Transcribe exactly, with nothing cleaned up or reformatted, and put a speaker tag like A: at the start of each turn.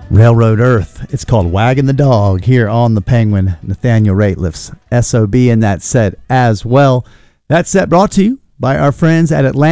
A: Railroad Earth. It's called Wagging the Dog here on the Penguin. Nathaniel Rateliff's S O B in that set as well. That set brought to you by our friends at Atlantic